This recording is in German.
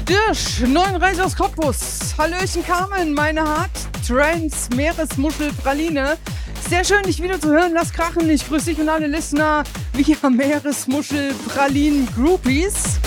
Dirsch, 39 aus Cottbus. Hallöchen Carmen, meine Hart Trends Meeresmuschel Praline. Sehr schön, dich wieder zu hören. Lass krachen. Ich grüße dich und alle Listener via Meeresmuschel Pralinen Groupies.